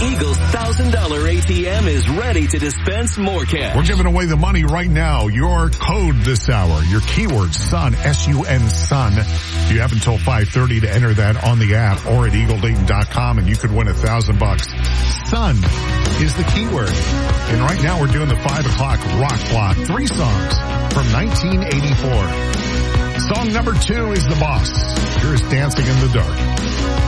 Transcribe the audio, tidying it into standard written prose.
Eagle's $1,000 ATM is ready to dispense more cash. We're giving away the money right now. Your code this hour, your keyword, SUN, S-U-N, SUN. You have until 5:30 to enter that on the app or at EagleDayton.com, and you could win $1,000. SUN is the keyword. And right now we're doing the 5 o'clock rock block. 3 songs from 1984. Song number 2 is The Boss. Here's Dancing in the Dark.